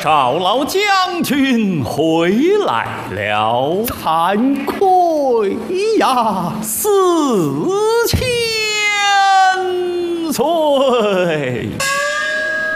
少老将军回来了， 惭愧呀， 死期。